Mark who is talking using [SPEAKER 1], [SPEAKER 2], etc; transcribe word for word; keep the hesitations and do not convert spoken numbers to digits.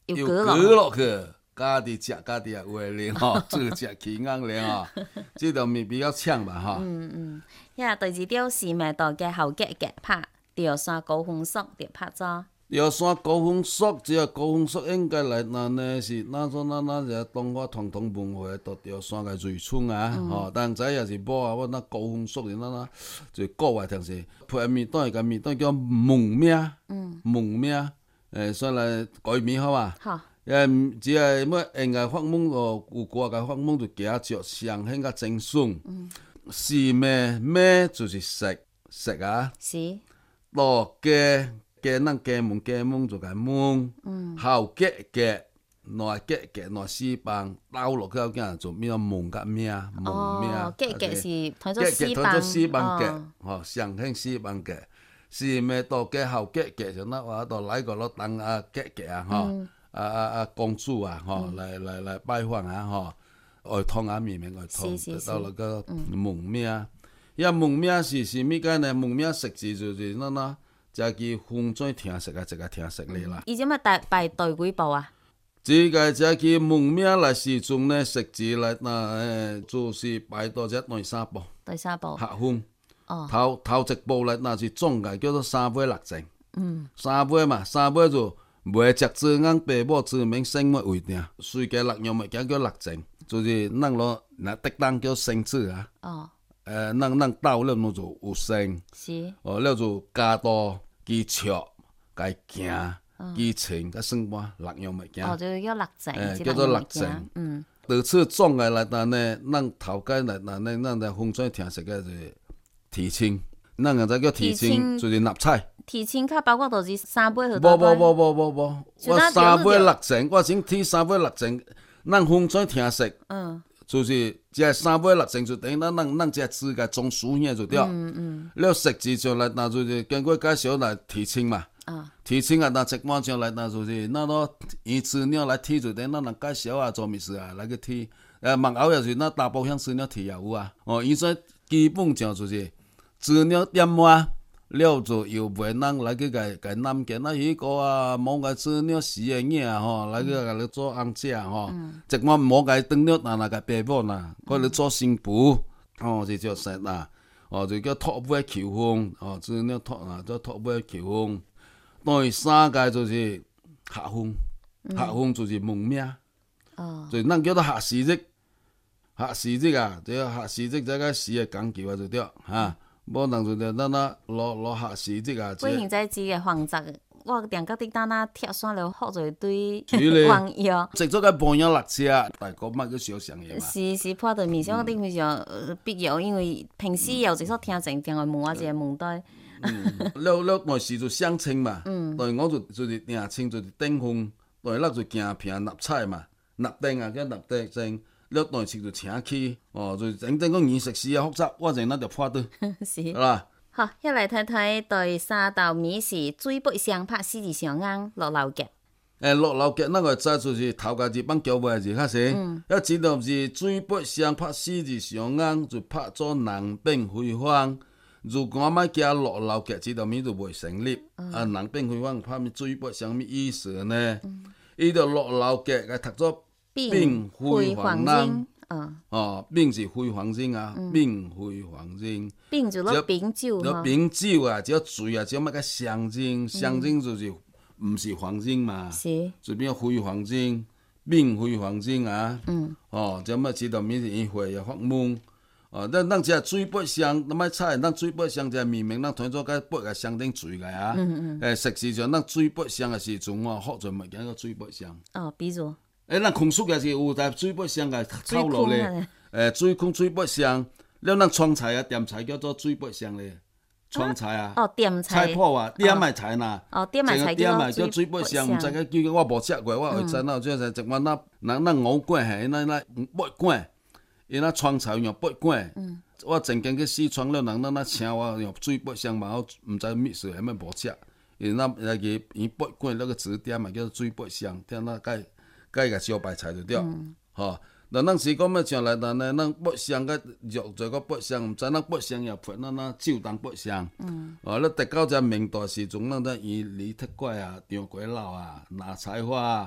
[SPEAKER 1] 又割落去，家己食家己也话咧吼，自食其硬咧吼，即道面比較嗆吧吼。
[SPEAKER 2] 嗯嗯，遐第二條是咪到嘅後腳腳拍，條山高風速條拍咗。
[SPEAKER 1] 藥山高風速，只要高風速應該來那呢是那種那那隻東華傳統文化到藥山嘅瑞春啊，吼、嗯，但仔也是無啊，我那高風速是那那就國外聽是配麵檔個麵檔叫蒙名，嗯，蒙名，誒，所以來改名好嘛？好。誒，只係乜應該發夢哦，有國嘅發夢就加著上興個精筍，嗯，是咩咩就是食食啊，是，多嘅。雞咱雞門雞門就個門，後雞雞內雞雞內絲棒倒落去嗰就咩門甲名門名。
[SPEAKER 2] 哦，雞雞是睇咗
[SPEAKER 1] 絲棒，睇咗絲棒雞，吼上興絲棒雞，是咪到雞後雞雞就那話到來個攞當啊雞雞啊，吼啊啊啊公主啊，吼來來來拜訪啊，吼愛通啊面面愛通，到那個門名，呀門名是是咩個呢？門名食字就是那那。就叫風水聽食啊，一個聽食嚟啦。
[SPEAKER 2] 伊隻乜大排隊幾步啊？
[SPEAKER 1] 這個就叫門名來時鐘呢，食字來嗱誒，就是排到只第三步。
[SPEAKER 2] 第三步。客
[SPEAKER 1] 風。哦。頭頭一步嚟嗱是總嘅叫做三杯六正。嗯。三杯嘛，三杯就未食字啱父母之名姓乜為定，隨嘅六樣物件叫六正，就是咱攞嗱得當叫姓字啊。哦。誒，咱咱到了那就有姓。是。哦，了就加多。機尺、計鏡、機秤、甲算盤六樣物件。哦，
[SPEAKER 2] 就叫六正，
[SPEAKER 1] 誒，叫做六正。嗯。到此總個來嗱呢，咱頭家來嗱呢，咱來風水聽食個就是提親，咱個就叫提親，就是納菜。
[SPEAKER 2] 提親較包括就是三杯和
[SPEAKER 1] 八杯。無無無無無無，我三杯六正，我先提三杯六正，咱風水聽食。嗯。就是即係三杯六正就等於咱咱咱即係字嘅總數here就對。嗯嗯。了食字上來，那就是經過介紹來提親嘛。啊。提親啊，那食碗上來，那就是那個以資料來提就等於咱人介紹啊，做咩事啊，來個提。誒，幕後也是那大部分資料提也有啊。哦，伊說基本上就是資料點滿，了就由別人來去個個南京那迄個啊，冇個資料時嘅嘢吼，來去個嚟做紅姐吼，一碗冇個燈了，那那個爸母呐，佢嚟做新婦，哦就叫實啦，哦就叫托尾求婚，哦資料托啊，叫托尾求婚。第三個就是客婚，客婚就是門名，哦，就咱叫做客事日，客事日啊，即個客事日即個時嘅講究啊就對嚇。無能就就咱那落落下時節啊！
[SPEAKER 2] 我現在指嘅房宅，我定角啲單那貼山了好一堆朋友，
[SPEAKER 1] 食咗個朋友落車，大哥乜都小上嘢嘛。
[SPEAKER 2] 是是，破到面上嗰啲非常必要，因為平時有時說聽正聽我問我一個問題。
[SPEAKER 1] 嗯，了了那時就相親嘛，但係我就就是訂親就是訂婚，但係咱就行平納菜嘛，納訂啊叫納訂證。了當時就請去，哦，就整整個儀式事啊複雜，我淨那條破堆，是啦。
[SPEAKER 2] 好，一嚟睇睇第三道美食，水北雙拍四字上啱落樓腳。
[SPEAKER 1] 誒，落樓腳那個字就是頭家字幫叫話字較實，一知道是水北雙拍四字上啱就拍咗南邊輝煌。如果我買加落樓腳，知道面就袂成立。啊，南邊輝煌拍咩水北雙咩意思呢？伊就落樓腳嘅讀咗。並非黃人，哦，並是非黃人啊，並非黃人。
[SPEAKER 2] 並就攞餅酒，
[SPEAKER 1] 攞餅酒啊，只要水啊，只要乜個象徵，象徵就是唔是黃人嘛，就變非黃人，並非黃人啊。哦，只乜知道面是因會有發夢，哦，咱咱只係水北上，咱買菜，咱水北上就明明咱睇咗個北個象徵水個啊。誒，實際上咱水北上嘅時陣哦，學做物件個水北上。
[SPEAKER 2] 哦，比如。
[SPEAKER 1] 誒，咱空宿也是有在水北上個套路咧。誒，水空水北上，了咱川菜啊，點菜叫做水北上咧。川菜啊。哦，點菜。菜譜啊，點嘅菜呐。哦，點嘅菜叫做水北上，唔知個叫我無食過，我會知啦。即係即係咱咱咱五館係咱咱八館，伊那川菜用八館。嗯。我曾經去四川了，人咱那請我用水北上嘛，我唔知咩事，係咪無食？因那那個伊八館那個字典嘛，叫做水北上，聽那個。介個小白菜就對，吼。嗱，咱是講咩上來，但係咱北上個肉做個北上，唔知咱北上又配咱那酒當北上。哦，你達到只明代時陣，咱咱以李特怪啊、張鬼佬啊、拿菜花啊、